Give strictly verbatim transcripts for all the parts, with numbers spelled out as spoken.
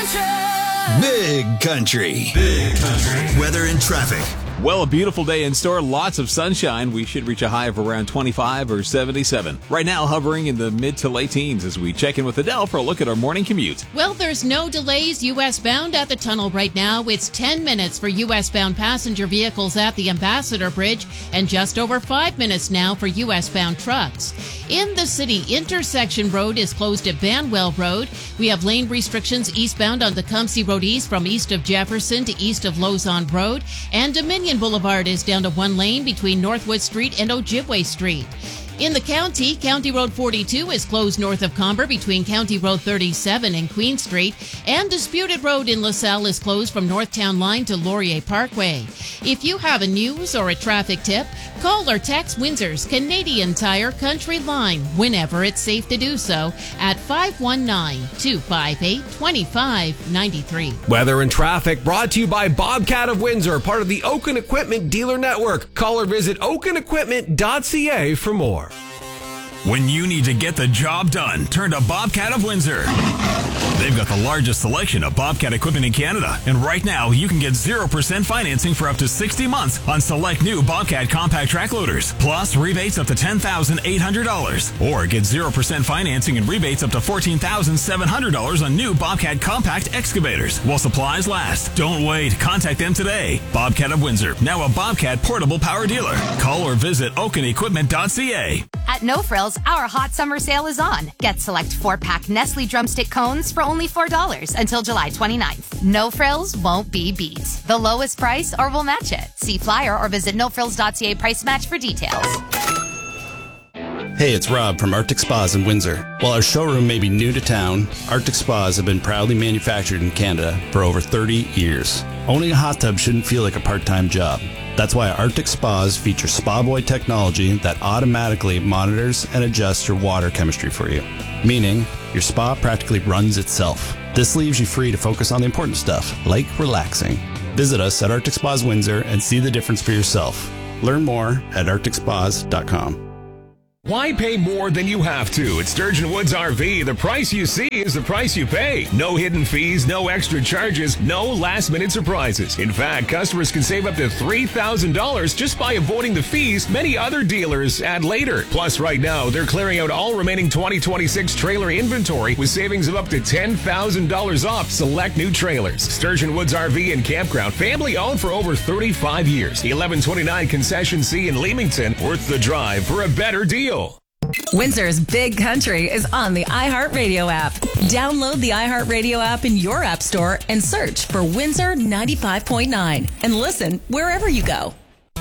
Country. Big Country. Big Country. Weather and traffic. Well, a beautiful day in store. Lots of sunshine. We should reach a high of around twenty-five or seventy-seven. Right now, hovering in the mid to late teens as we check in with Adele for a look at our morning commute. Well, there's no delays U S bound at the tunnel right now. It's ten minutes for U S bound passenger vehicles at the Ambassador Bridge and just over five minutes now for U S bound trucks. In the city, Intersection Road is closed at Banwell Road. We have lane restrictions eastbound on Tecumseh Road East from east of Jefferson to east of Lausanne Road, and Dominion Boulevard is down to one lane between Northwood Street and Ojibwe Street. In the county, County Road forty-two is closed north of Comber between County Road thirty-seven and Queen Street, and Disputed Road in LaSalle is closed from Northtown Line to Laurier Parkway. If you have a news or a traffic tip, call or text Windsor's Canadian Tire Country Line whenever it's safe to do so at five one nine, two five eight, two five nine three. Weather and traffic brought to you by Bobcat of Windsor, part of the Oaken Equipment Dealer Network. Call or visit oaken equipment dot c a for more. When you need to get the job done, turn to Bobcat of Windsor. They've got the largest selection of Bobcat equipment in Canada. And right now, you can get zero percent financing for up to sixty months on select new Bobcat compact track loaders. Plus, rebates up to ten thousand eight hundred dollars. Or get zero percent financing and rebates up to fourteen thousand seven hundred dollars on new Bobcat compact excavators while supplies last. Don't wait. Contact them today. Bobcat of Windsor, now a Bobcat portable power dealer. Call or visit oaken equipment dot c a. At No Frills, our hot summer sale is on. Get select four-pack Nestle drumstick cones for only four dollars until July twenty-ninth. No Frills won't be beat. The lowest price or we'll match it. See flyer or visit no frills dot c a price match for details. Hey, it's Rob from Arctic Spas in Windsor. While our showroom may be new to town, Arctic Spas have been proudly manufactured in Canada for over thirty years. Owning a hot tub shouldn't feel like a part-time job. That's why Arctic Spas feature Spa Boy technology that automatically monitors and adjusts your water chemistry for you, meaning your spa practically runs itself. This leaves you free to focus on the important stuff, like relaxing. Visit us at Arctic Spas Windsor and see the difference for yourself. Learn more at arctic spas dot com. Why pay more than you have to? At Sturgeon Woods R V, the price you see is the price you pay. No hidden fees, no extra charges, no last-minute surprises. In fact, customers can save up to three thousand dollars just by avoiding the fees many other dealers add later. Plus, right now, they're clearing out all remaining twenty twenty-six trailer inventory with savings of up to ten thousand dollars off select new trailers. Sturgeon Woods R V and Campground, family-owned for over thirty-five years. eleven twenty-nine Concession C in Leamington, worth the drive for a better deal. Windsor's Big Country is on the iHeartRadio app. Download the iHeartRadio app in your app store and search for Windsor ninety-five point nine and listen wherever you go.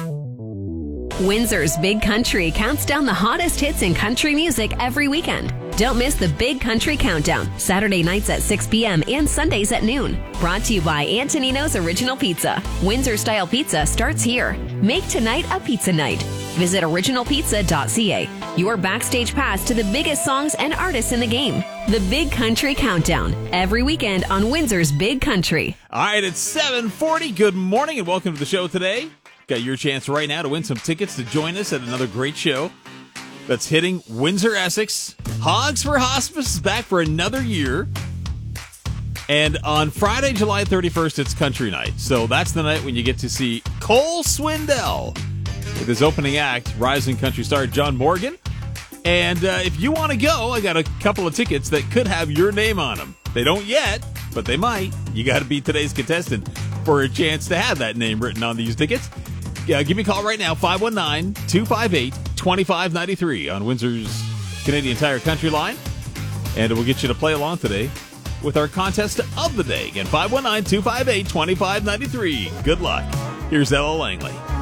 Windsor's Big Country counts down the hottest hits in country music every weekend. Don't miss the Big Country Countdown, Saturday nights at six p.m. and Sundays at noon. Brought to you by Antonino's Original Pizza. Windsor-style pizza starts here. Make tonight a pizza night. Visit original pizza dot c a. Your backstage pass to the biggest songs and artists in the game. The Big Country Countdown, every weekend on Windsor's Big Country. All right, it's seven forty. Good morning and welcome to the show today. Got your chance right now to win some tickets to join us at another great show that's hitting Windsor, Essex. Hogs for Hospice is back for another year. And on Friday, July thirty-first, it's Country Night. So that's the night when you get to see Cole Swindell with his opening act, rising country star John Morgan. And uh, if you want to go, I got a couple of tickets that could have your name on them. They don't yet, but they might. You got to be today's contestant for a chance to have that name written on these tickets. Yeah, give me a call right now, five one nine, two five eight, two five nine three on Windsor's Canadian Tire Country Line. And we'll get you to play along today with our contest of the day. Again, five one nine, two five eight, two five nine three. Good luck. Here's Ella Langley.